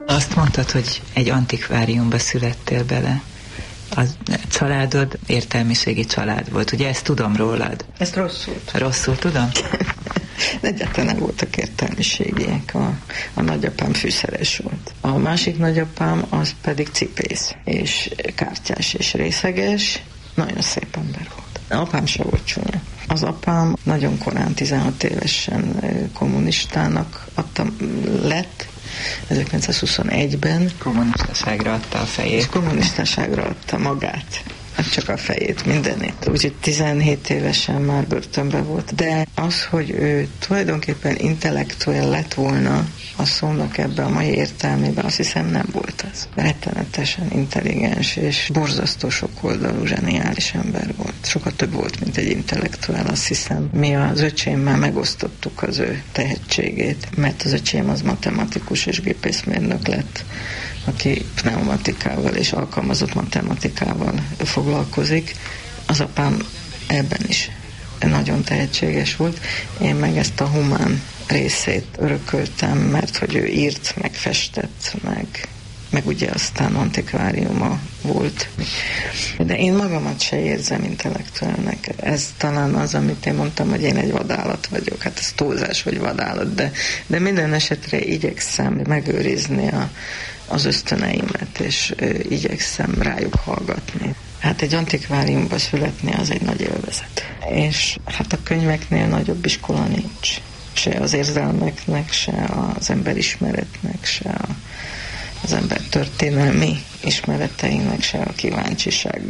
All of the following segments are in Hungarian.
Azt mondtad, hogy egy antikváriumba születtél bele. A családod értelmiségi család volt, ugye ezt tudom rólad? Ezt rosszul tudom? Egyáltalán nem voltak értelmiségiek. A nagyapám fűszeres volt. A másik nagyapám az pedig cipész, és kártyás és részeges, nagyon szép ember volt. Apám se volt csúnya. Az apám nagyon korán, 16 évesen kommunistának lett, 1921-ben. Kommunistaságra adta a fejét. És kommunistaságra adta magát. Csak a fejét, mindenét. Úgyhogy 17 évesen már börtönben volt. De az, hogy ő tulajdonképpen intellektuál lett volna a szónak ebben a mai értelmében, azt hiszem nem volt az. Rettenetesen intelligens és borzasztó sokoldalú, zseniális ember volt. Sokkal több volt, mint egy intellektuál, azt hiszem. Mi az öcsémmel megosztottuk az ő tehetségét, mert az öcsém az matematikus és gépészmérnök lett, aki pneumatikával és alkalmazott matematikával foglalkozik. Az apám ebben is nagyon tehetséges volt. Én meg ezt a humán részét örököltem, mert hogy ő írt, meg festett, meg ugye aztán antikváriuma volt. De én magamat se érzem intellektuálnak. Ez talán az, amit én mondtam, hogy én egy vadállat vagyok. Hát ez túlzás, hogy vadállat, de minden esetre igyekszem megőrizni az ösztöneimet, és igyekszem rájuk hallgatni. Hát egy antikváriumba születni az egy nagy élvezet. És hát a könyveknél nagyobb iskola nincs. Se az érzelmeknek, se az emberismeretnek, se az ember történelmi ismereteinek, se a kíváncsiság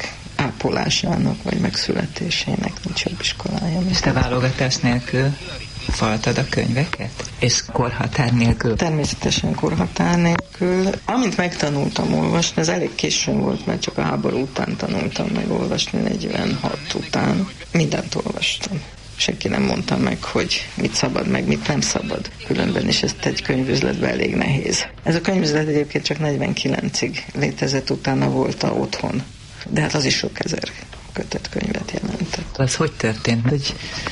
ápolásának, vagy megszületésének nincs jobb iskolája. És te válogatás nélkül faltad a könyveket? És korhatár nélkül? Természetesen korhatár nélkül. Amint megtanultam olvasni, ez elég későn volt, mert csak a háború után tanultam meg olvasni, 46 után. Mindent olvastam. Senki nem mondta meg, hogy mit szabad, meg mit nem szabad. Különben is ezt egy könyvüzletben elég nehéz. Ez a könyvüzlet egyébként csak 49-ig létezett, utána volt otthon. De hát az is sok ezer kötet könyvet jelentett. Az hogy történt, hogy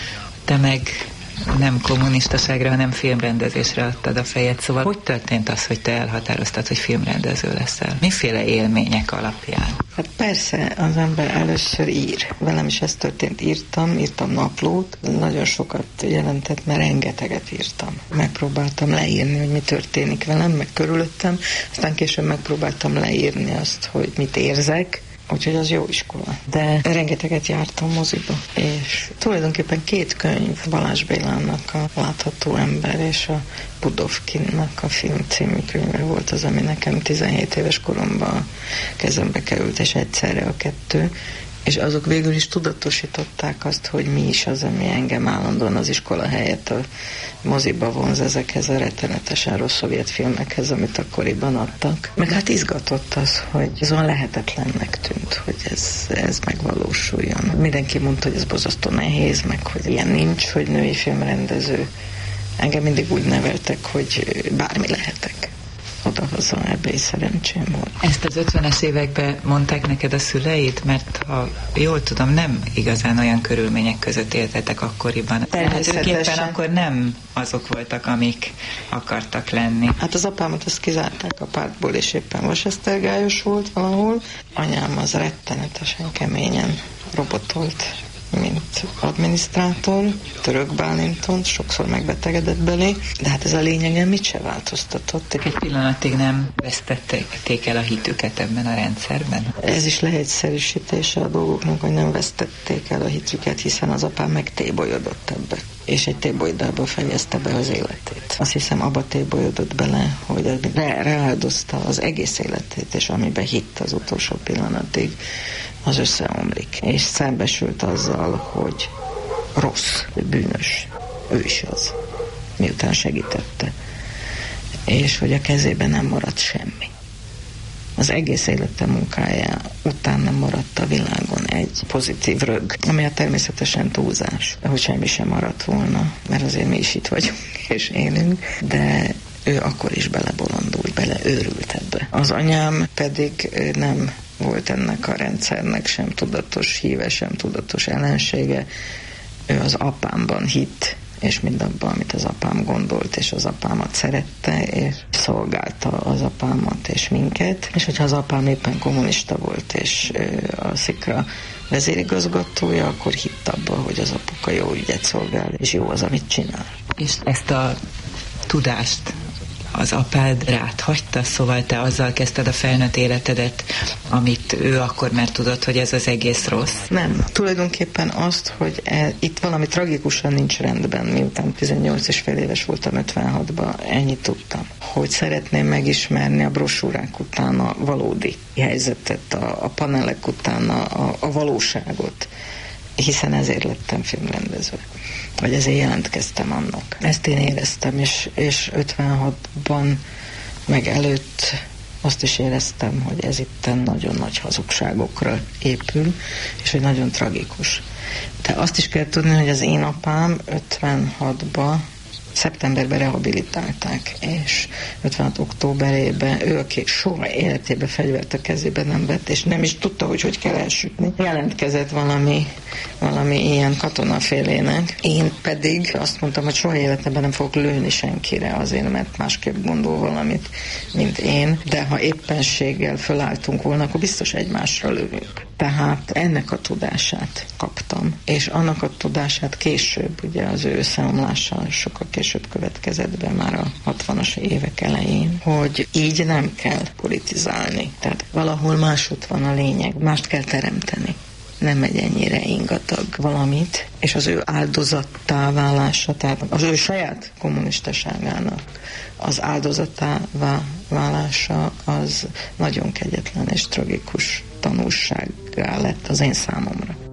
te meg nem kommunistaságra, hanem filmrendezésre adtad a fejed. Szóval hogy történt az, hogy te elhatároztad, hogy filmrendező leszel? Miféle élmények alapján? Hát persze, az ember először ír. Velem is ez történt. Írtam naplót. Nagyon sokat jelentett, mert rengeteget írtam. Megpróbáltam leírni, hogy mi történik velem, meg körülöttem. Aztán később megpróbáltam leírni azt, hogy mit érzek. Úgyhogy az jó iskola. De rengeteget jártam moziba, és tulajdonképpen 2 könyv, Balázs Bélának a Látható ember és a Pudovkinnak a Film című könyve volt az, ami nekem 17 éves koromban kezembe került, és egyszerre a 2. És azok végül is tudatosították azt, hogy mi is az, ami engem állandóan az iskola helyett a moziba vonz ezekhez a rettenetesen rossz szovjet filmekhez, amit akkoriban adtak. Meg hát izgatott az, hogy ez olyan lehetetlennek tűnt, hogy ez megvalósuljon. Mindenki mondta, hogy ez borzasztó nehéz, meg hogy ilyen nincs, hogy női filmrendező. Engem mindig úgy neveltek, hogy bármi lehetek. Oda-haza, ebbe is szerencsém volt. Ezt az 50-es években mondták neked a szüleid? Mert ha jól tudom, nem igazán olyan körülmények között éltetek akkoriban. Lehetőképpen akkor nem azok voltak, amik akartak lenni. Hát az apámat azt kizárták a pártból, és éppen vasesztergályos volt valahol. Anyám az rettenetesen keményen robotolt, mint adminisztrátor, Török Bálinton, sokszor megbetegedett belé, de hát ez a lényegen mit se változtatott. Egy pillanatig nem vesztették el a hitüket ebben a rendszerben? Ez is leegyszerűsítése a dolgoknak, hogy nem vesztették el a hitüket, hiszen az apám megtébolyodott ebbe, és egy tébolydába fejezte be az életét. Azt hiszem, abba tébolyodott bele, hogy rááldozta az egész életét, és amiben hitt az utolsó pillanatig, az összeomlik. És szembesült azzal, hogy rossz, bűnös. Ő is az, miután segítette. És hogy a kezében nem maradt semmi. Az egész élete munkája után nem maradt a világon egy pozitív rög, ami a természetesen túlzás, hogy semmi sem maradt volna, mert azért mi is itt vagyunk és élünk, de ő akkor is belebolondult, beleőrült ebbe. Az anyám pedig nem volt ennek a rendszernek sem tudatos híve, sem tudatos ellensége. Ő az apámban hitt, és mindabban, amit az apám gondolt, és az apámat szerette, és szolgálta az apámat és minket. És hogyha az apám éppen kommunista volt, és a Szikra vezérigazgatója, akkor hitt abba, hogy az apuka jó ügyet szolgál, és jó az, amit csinál. És ezt a tudást az apád rád hagyta, szóval te azzal kezdted a felnőtt életedet, amit ő akkor már tudott, hogy ez az egész rossz? Nem, tulajdonképpen azt, hogy itt valami tragikusan nincs rendben, miután 18 és fél éves voltam 56-ban, ennyit tudtam. Hogy szeretném megismerni a brosúrák után a valódi helyzetet, a panelek után a valóságot, hiszen ezért lettem filmrendező. Vagy ezért jelentkeztem annak. Ezt én éreztem, és 56-ban meg előtt azt is éreztem, hogy ez itten nagyon nagy hazugságokra épül, és hogy nagyon tragikus. De azt is kell tudni, hogy az én apám 56-ban szeptemberben rehabilitálták, és 56. októberében ő, aki soha életében fegyvert a kezében nem vett, és nem is tudta, hogy kell elsütni, jelentkezett valami ilyen katonafélének. Én pedig azt mondtam, hogy soha életemben nem fogok lőni senkire azért, mert másképp gondol valamit, mint én, de ha éppenséggel fölálltunk volna, akkor biztos egymásra lövünk. Tehát ennek a tudását kaptam, és annak a tudását később, ugye az ő összeomlással sokkal később következett be, már a 60-as évek elején, hogy így nem kell politizálni. Tehát valahol másút van a lényeg, mást kell teremteni. Nem egy ennyire ingatag valamit, és az ő áldozattá válása, tehát az ő saját kommunistaságának az áldozattá válása az nagyon kegyetlen és tragikus tanulsággá lett az én számomra.